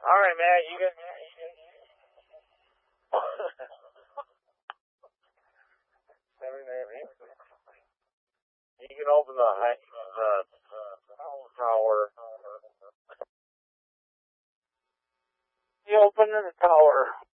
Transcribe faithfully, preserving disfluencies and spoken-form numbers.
All right, man. You can. You can open the high, the tower. You open the tower.